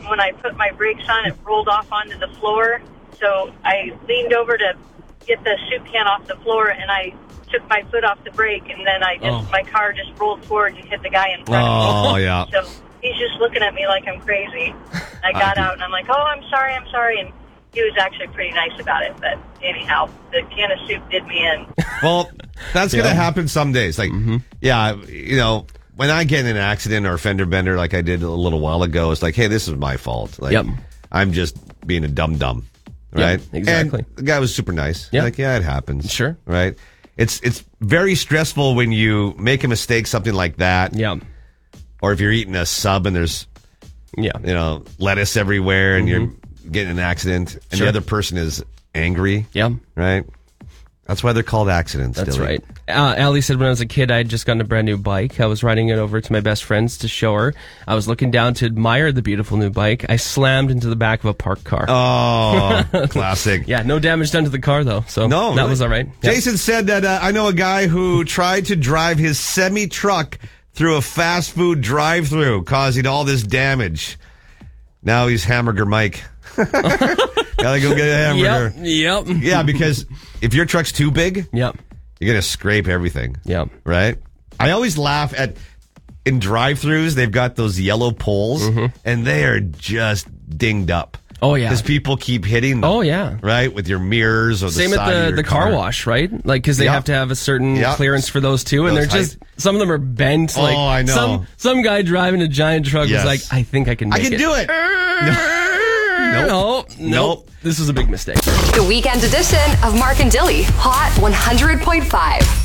when I put my brakes on, it rolled off onto the floor. So I leaned over to get the soup can off the floor, and I took my foot off the brake, and then my car just rolled forward and hit the guy in front of me. Oh, yeah. So he's just looking at me like I'm crazy. I got out, and I'm like, I'm sorry. And he was actually pretty nice about it. But anyhow, the can of soup did me in. Well, that's going to happen some days. Like, when I get in an accident or a fender bender like I did a little while ago, it's like, hey, this is my fault. Like, I'm just being a dum-dum, right? Yep, exactly. And the guy was super nice. Yep. Like, yeah, it happens. Sure. Right? It's very stressful when you make a mistake, something like that. Yeah. Or if you're eating a sub and there's, lettuce everywhere and you're getting in an accident and the other person is angry. Yeah. Right? That's why they're called accidents. That's Dilly. right. Allie said when I was a kid, I had just gotten a brand new bike. I was riding it over to my best friend's to show her. I was looking down to admire the beautiful new bike. I slammed into the back of a parked car. Oh, classic. Yeah, no damage done to the car, though. So that was all right. Yep. Jason said that I know a guy who tried to drive his semi-truck through a fast food drive-thru, causing all this damage. Now he's Hamburger Mike. Gotta go get a hamburger. Yep. Yeah, because if your truck's too big, you're gonna scrape everything. Yep. Right? I always laugh at in drive-thrus, they've got those yellow poles and they are just dinged up. Oh yeah. Because people keep hitting them. Oh yeah. Right? With your mirrors or the same side at of your the car wash, right? Like, because they have to have a certain clearance for those too, and Those they're just some of them are bent. Like, I know. Some guy driving a giant truck was like, I think I can make it. I can do it. Nope. This was a big mistake. The weekend edition of Mark and Dilly, Hot 100.5.